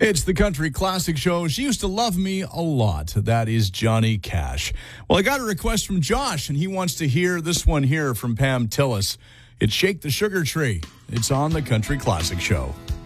It's the Country Classic Show. She used to love me a lot. That is Johnny Cash. Well, I got a request from Josh, and he wants to hear this one here from Pam Tillis. It's Shake the Sugar Tree. It's on the Country Classic Show.